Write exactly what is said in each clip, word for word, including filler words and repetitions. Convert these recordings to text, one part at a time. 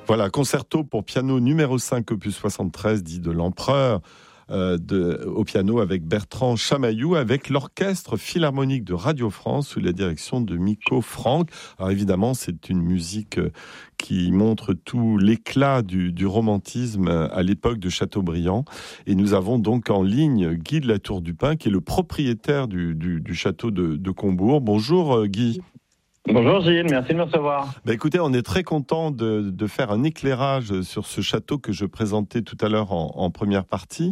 Voilà, concerto pour piano numéro cinq, opus soixante-treize, dit de l'Empereur, euh, de, au piano avec Bertrand Chamaillou, avec l'Orchestre Philharmonique de Radio France, sous la direction de Miko Franck. Alors évidemment, c'est une musique qui montre tout l'éclat du, du romantisme à l'époque de Chateaubriand. Et nous avons donc en ligne Guy de la Tour du Pin, qui est le propriétaire du, du, du château de, de Combourg. Bonjour Guy. Bonjour Gilles, merci de me recevoir. Bah écoutez, on est très content de, de faire un éclairage sur ce château que je présentais tout à l'heure en, en première partie.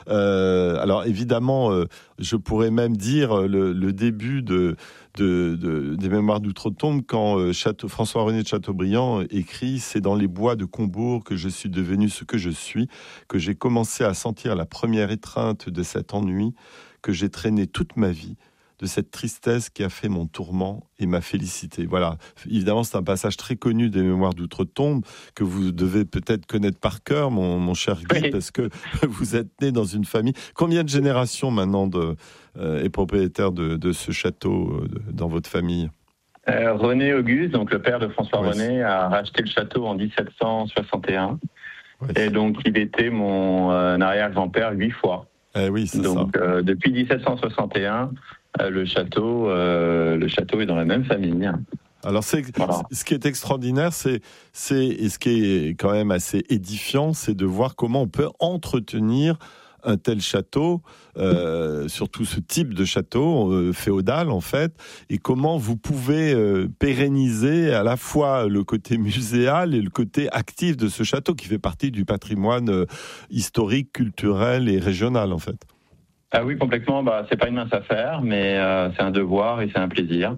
Euh, alors évidemment, euh, je pourrais même dire le, le début de, de, de, des Mémoires d'Outre-Tombe quand euh, Château, François-René de Chateaubriand écrit « C'est dans les bois de Combourg que je suis devenu ce que je suis, que j'ai commencé à sentir la première étreinte de cet ennui, que j'ai traîné toute ma vie. » de cette tristesse qui a fait mon tourment et ma félicité. Voilà. Évidemment, c'est un passage très connu des Mémoires d'Outre-Tombe que vous devez peut-être connaître par cœur, mon, mon cher Guy, oui. Parce que vous êtes né dans une famille. Combien de générations maintenant de, euh, est propriétaire de, de ce château euh, de, dans votre famille ? euh, René Auguste, donc le père de François ouais, René, a racheté le château en dix-sept cent soixante et un. Ouais, et donc, il était mon euh, arrière-grand-père huit fois. Eh oui, c'est donc, ça. Euh, depuis dix-sept cent soixante et un, Le château, euh, le château est dans la même famille. Alors, c'est, voilà. Ce qui est extraordinaire, c'est, c'est, et ce qui est quand même assez édifiant, c'est de voir comment on peut entretenir un tel château, euh, surtout ce type de château euh, féodal en fait, et comment vous pouvez euh, pérenniser à la fois le côté muséal et le côté actif de ce château qui fait partie du patrimoine euh, historique, culturel et régional en fait. Ah oui, complètement. Bah, c'est pas une mince affaire, mais euh, c'est un devoir et c'est un plaisir,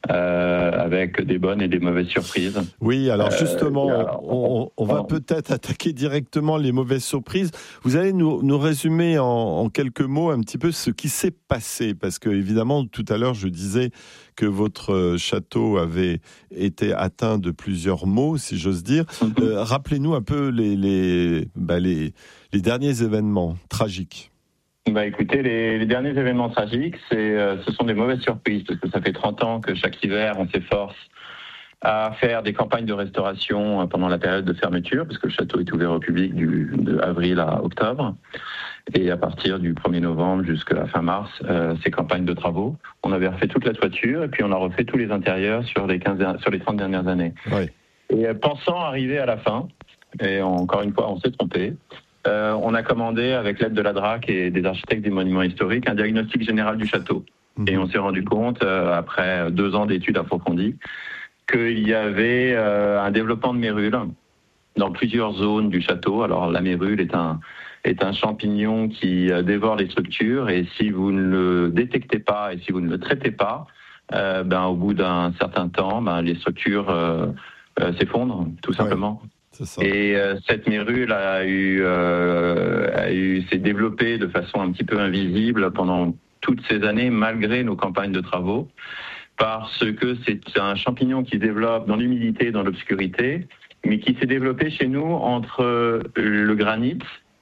euh, avec des bonnes et des mauvaises surprises. Oui, alors justement, euh, on, on va peut-être attaquer directement les mauvaises surprises. Vous allez nous, nous résumer en, en quelques mots un petit peu ce qui s'est passé, parce que évidemment, tout à l'heure, je disais que votre château avait été atteint de plusieurs maux, si j'ose dire. Mm-hmm. Euh, rappelez-nous un peu les, les, bah, les, les derniers événements tragiques. Bah écoutez, les, les derniers événements tragiques, c'est, euh, ce sont des mauvaises surprises, parce que ça fait trente ans que chaque hiver, on s'efforce à faire des campagnes de restauration pendant la période de fermeture, parce que le château est ouvert au public du, de avril à octobre. Et à partir du premier novembre jusqu'à fin mars, euh, ces campagnes de travaux. On avait refait toute la toiture, et puis on a refait tous les intérieurs sur les, quinze, sur les trente dernières années. Oui. Et euh, pensant arriver à la fin, et encore une fois, on s'est trompé, Euh, on a commandé, avec l'aide de la D R A C et des architectes des monuments historiques, un diagnostic général du château. Mmh. Et on s'est rendu compte, euh, après deux ans d'études approfondies, qu'il y avait euh, un développement de mérules dans plusieurs zones du château. Alors la mérule est un, est un champignon qui euh, dévore les structures, et si vous ne le détectez pas et si vous ne le traitez pas, euh, ben, au bout d'un certain temps, ben, les structures euh, euh, s'effondrent, tout simplement. Ouais. Et euh, cette mérule a eu, euh, a eu, s'est développée de façon un petit peu invisible pendant toutes ces années, malgré nos campagnes de travaux, parce que c'est un champignon qui se développe dans l'humidité et dans l'obscurité, mais qui s'est développé chez nous entre le granit,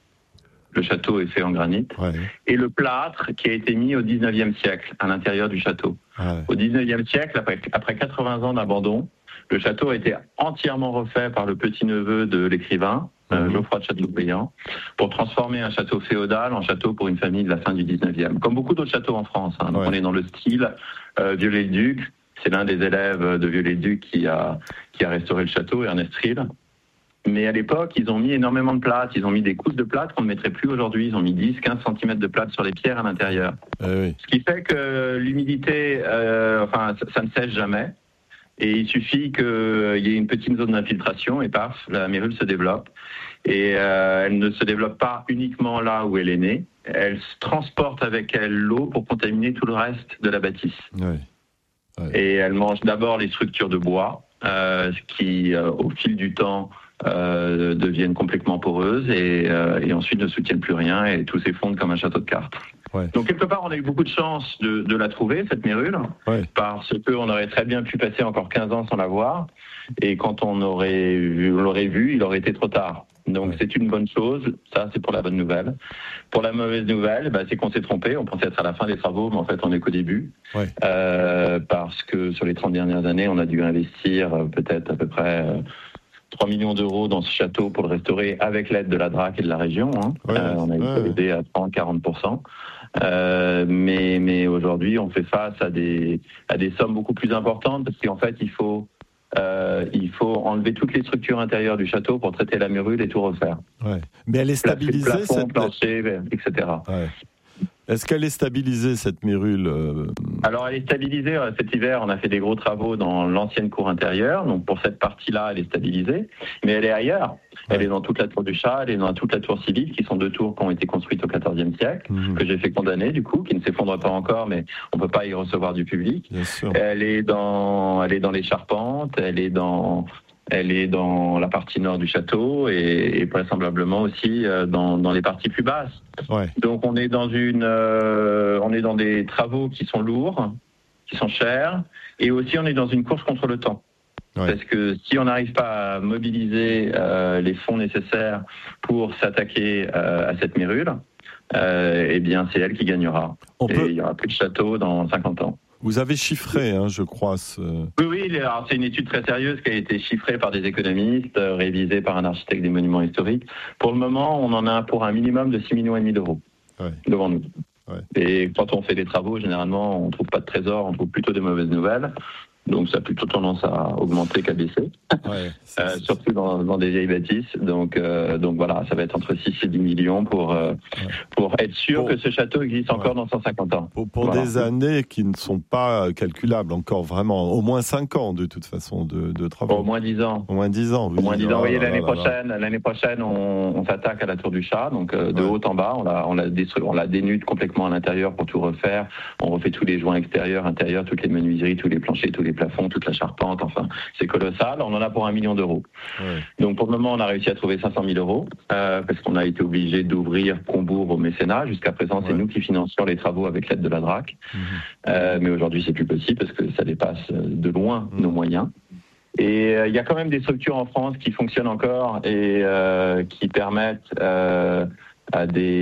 le château est fait en granit, ouais. et le plâtre qui a été mis au dix-neuvième siècle à l'intérieur du château. Ouais. Au dix-neuvième siècle, après, après quatre-vingts ans d'abandon, le château a été entièrement refait par le petit-neveu de l'écrivain, mmh. euh, Geoffroy de Chateaubriand, pour transformer un château féodal en château pour une famille de la fin du dix-neuvième. Comme beaucoup d'autres châteaux en France. Hein. Donc ouais. on est dans le style euh, Viollet-le-Duc. C'est l'un des élèves de Viollet-le-Duc qui a, qui a restauré le château, Ernest Rille. Mais à l'époque, ils ont mis énormément de plâtre. Ils ont mis des cousses de plâtre qu'on ne mettrait plus aujourd'hui. Ils ont mis dix à quinze centimètres de plâtre sur les pierres à l'intérieur. Euh, oui. Ce qui fait que l'humidité, euh, enfin, ça, ça ne sèche jamais. Et il suffit qu'il y ait une petite zone d'infiltration et paf, la mérule se développe. Et euh, elle ne se développe pas uniquement là où elle est née. Elle se transporte avec elle l'eau pour contaminer tout le reste de la bâtisse. Oui. Oui. Et elle mange d'abord les structures de bois, euh, qui, euh, au fil du temps, euh, deviennent complètement poreuses et, euh, et ensuite ne soutiennent plus rien et tout s'effondre comme un château de cartes. Ouais. Donc quelque part, on a eu beaucoup de chance de, de la trouver, cette mérule, ouais. parce qu'on aurait très bien pu passer encore quinze ans sans la voir, et quand on, aurait vu, on l'aurait vu, il aurait été trop tard. Donc ouais. c'est une bonne chose, ça c'est pour la bonne nouvelle. Pour la mauvaise nouvelle, bah, c'est qu'on s'est trompé, on pensait être à la fin des travaux, mais en fait on est qu'au début, ouais. euh, parce que sur les trente dernières années, on a dû investir euh, peut-être à peu près... Euh, trois millions d'euros dans ce château pour le restaurer avec l'aide de la D R A C et de la région. Hein. Ouais, euh, on a été ouais. aidé à trente à quarante pour cent. Euh, mais, mais aujourd'hui, on fait face à des, à des sommes beaucoup plus importantes parce qu'en fait, il faut, euh, il faut enlever toutes les structures intérieures du château pour traiter la murule et tout refaire. Ouais. Mais elle est stabilisée, plafond, cette... plancher, et cetera. Ouais. Est-ce qu'elle est stabilisée, cette mérule? Alors, elle est stabilisée. Cet hiver, on a fait des gros travaux dans l'ancienne cour intérieure. Donc, pour cette partie-là, elle est stabilisée. Mais elle est ailleurs. Ouais. Elle est dans toute la tour du Chat, elle est dans toute la tour civile, qui sont deux tours qui ont été construites au quatorzième siècle, mmh. que j'ai fait condamner, du coup, qui ne s'effondrent pas encore, mais on ne peut pas y recevoir du public. Bien sûr. Elle est dans, elle est dans les charpentes, elle est dans... Elle est dans la partie nord du château et, et vraisemblablement aussi euh, dans, dans les parties plus basses. Ouais. Donc on est dans une, euh, on est dans des travaux qui sont lourds, qui sont chers, et aussi on est dans une course contre le temps. Ouais. Parce que si on n'arrive pas à mobiliser euh, les fonds nécessaires pour s'attaquer euh, à cette mérule, euh, eh bien c'est elle qui gagnera. On et peut... il n'y aura plus de château dans cinquante ans. Vous avez chiffré, hein, je crois. Ce... Oui, oui. Alors c'est une étude très sérieuse qui a été chiffrée par des économistes, euh, révisée par un architecte des monuments historiques. Pour le moment, on en a pour un minimum de six virgule cinq millions d'euros ouais. devant nous. Ouais. Et quand on fait des travaux, généralement, on ne trouve pas de trésor, on trouve plutôt des mauvaises nouvelles. Donc ça a plutôt tendance à augmenter qu'à baisser, ouais, c'est, euh, c'est, surtout dans, dans des vieilles bâtisses. Donc, euh, donc voilà, ça va être entre six et dix millions pour, euh, ouais. pour être sûr pour, que ce château existe encore ouais. dans cent cinquante ans. Pour, pour voilà. des années qui ne sont pas calculables encore vraiment, au moins cinq ans de toute façon de, de travaux. Au moins dix ans. Au moins dix ans. Au moins dix ans. Vous voyez, l'année prochaine, l'année prochaine, on, on s'attaque à la tour du Chat, donc euh, de ouais. haut en bas, on la, on la détruit, on la dénude complètement à l'intérieur pour tout refaire. On refait tous les joints extérieurs, intérieurs, toutes les menuiseries, tous les planchers, tous les plafonds, toute la charpente. Enfin, c'est colossal. On en a pour un million d'euros. Ouais. Donc, pour le moment, on a réussi à trouver cinq cent mille euros euh, parce qu'on a été obligé d'ouvrir Combourg au mécénat. Jusqu'à présent, c'est ouais. nous qui financions les travaux avec l'aide de la D R A C. Mmh. Euh, mais aujourd'hui, c'est plus possible parce que ça dépasse de loin mmh. nos moyens. Et il euh, y a quand même des structures en France qui fonctionnent encore et euh, qui permettent euh, à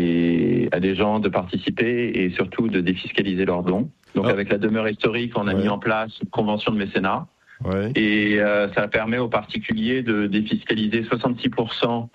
des à des gens de participer et surtout de défiscaliser leurs dons. Donc, oh. avec la demeure historique, on a ouais. mis en place une convention de mécénat. Ouais. Et euh, ça permet aux particuliers de défiscaliser soixante-six pour cent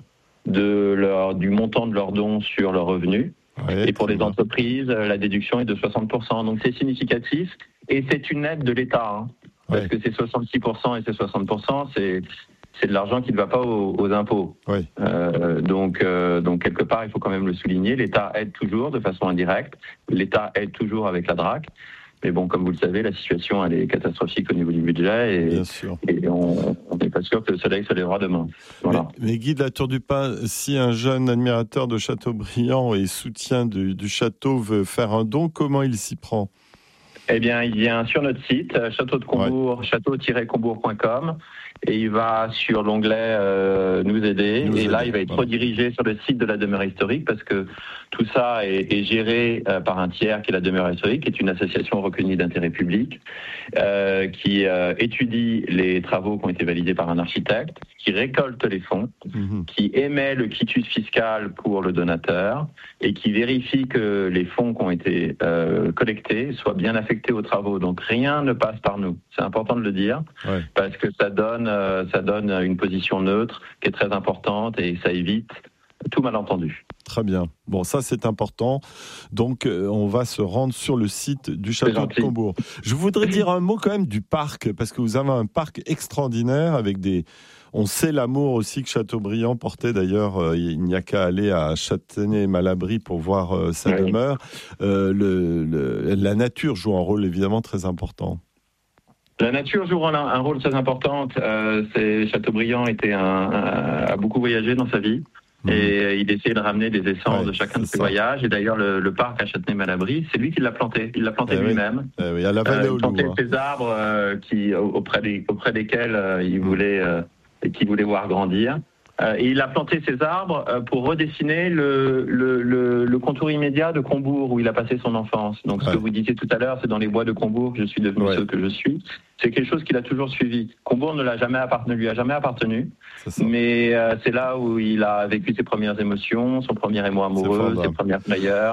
de leur, du montant de leurs dons sur leurs revenus. Ouais, et pour les bien. entreprises, la déduction est de soixante pour cent. Donc c'est significatif et c'est une aide de l'État. Hein, ouais. Parce que c'est soixante-six pour cent et c'est soixante pour cent, c'est, c'est de l'argent qui ne va pas aux, aux impôts. Ouais. Euh, donc, euh, donc quelque part, il faut quand même le souligner. L'État aide toujours de façon indirecte. L'État aide toujours avec la D R A C. Mais bon, comme vous le savez, la situation, elle est catastrophique au niveau du budget et, et on n'est pas sûr que le soleil se lèvera demain. Voilà. Mais, mais Guy de la Tour du Pin, si un jeune admirateur de Châteaubriand et soutien du, du château veut faire un don, comment il s'y prend ? Eh bien, il vient sur notre site, château de Combourg, ouais. château tiret combourg point com, et il va sur l'onglet euh, Nous aider, Nous et aider, là, il va être voilà. redirigé sur le site de la demeure historique, parce que tout ça est, est géré euh, par un tiers qui est la demeure historique, qui est une association reconnue d'intérêt public, euh, qui euh, étudie les travaux qui ont été validés par un architecte, qui récolte les fonds, mmh. qui émet le quitus fiscal pour le donateur, et qui vérifie que les fonds qui ont été euh, collectés soient bien affectés aux travaux. Donc rien ne passe par nous. C'est important de le dire, ouais. parce que ça donne, euh, ça donne une position neutre qui est très importante et ça évite tout malentendu. Très bien. Bon, ça c'est important. Donc, euh, on va se rendre sur le site du château de Combourg. Je voudrais dire un mot quand même du parc, parce que vous avez un parc extraordinaire avec des... On sait l'amour aussi que Chateaubriand portait. D'ailleurs, euh, il n'y a qu'à aller à Châtenay-Malabry pour voir euh, sa oui. demeure. Euh, le, le, la nature joue un rôle évidemment très important. La nature joue un, un rôle très important. Euh, c'est, Chateaubriand était un, un, a beaucoup voyagé dans sa vie. Mmh. Et il essayait de ramener des essences ouais, de chacun de ses ça. voyages. Et d'ailleurs, le, le parc à Châtenay-Malabry, c'est lui qui l'a planté. Il l'a planté eh lui-même. Oui. Eh oui, à la vallée euh, il plantait ces arbres euh, qui, auprès, des, auprès desquels euh, il voulait, euh, qu'il voulait voir grandir. Euh, et il a planté ces arbres euh, pour redessiner le, le, le, le contour immédiat de Combourg, où il a passé son enfance. Donc, ouais. ce que vous disiez tout à l'heure, c'est dans les bois de Combourg que je suis devenu ouais. ce que je suis. C'est quelque chose qu'il a toujours suivi. Combourg ne l'a jamais appartenu, lui a jamais appartenu, mais euh, c'est là où il a vécu ses premières émotions, son premier émoi amoureux, ses premières frayeurs.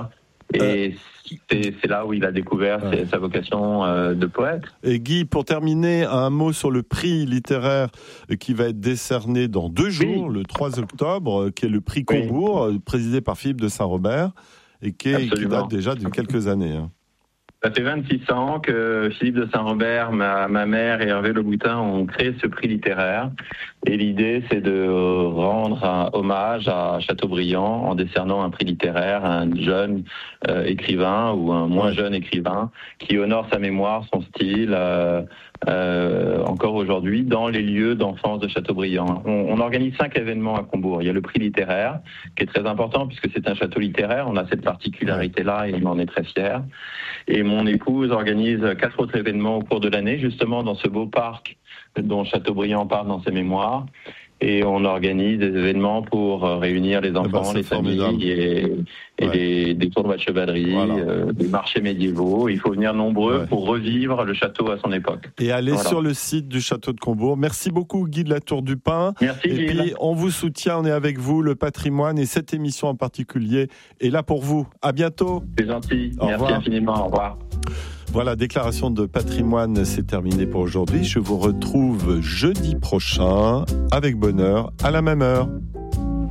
Et euh... C'est, c'est là où il a découvert ouais. sa vocation euh, de poète. Et Guy, pour terminer, un mot sur le prix littéraire qui va être décerné dans deux jours, oui. le trois octobre, qui est le prix Combourg, oui. présidé par Philippe de Saint-Robert, et qui, est, qui date déjà de quelques années. Hein. Ça fait vingt-six ans que Philippe de Saint-Robert, ma, ma mère et Hervé Le Boutin ont créé ce prix littéraire. Et l'idée, c'est de rendre un hommage à Chateaubriand en décernant un prix littéraire à un jeune euh, écrivain ou un moins jeune écrivain qui honore sa mémoire, son style, euh, euh, encore aujourd'hui, dans les lieux d'enfance de Chateaubriand. On, on organise cinq événements à Combourg. Il y a le prix littéraire, qui est très important puisque c'est un château littéraire. On a cette particularité-là et on en est très fiers. Et mon épouse organise quatre autres événements au cours de l'année, justement dans ce beau parc dont Chateaubriand parle dans ses mémoires. Et on organise des événements pour réunir les enfants, eh ben, les familles et, et ouais. des, des tournois de chevalerie, voilà. euh, des marchés médiévaux. Il faut venir nombreux ouais. pour revivre le château à son époque. Et aller voilà. sur le site du château de Combourg. Merci beaucoup Guy de la Tour du Pin. Merci Et Gilles. puis on vous soutient, on est avec vous, le patrimoine et cette émission en particulier est là pour vous. À bientôt. C'est gentil. Au Merci revoir. infiniment. Au revoir. Voilà, déclaration de patrimoine, c'est terminé pour aujourd'hui. Je vous retrouve jeudi prochain, avec bonheur, à la même heure.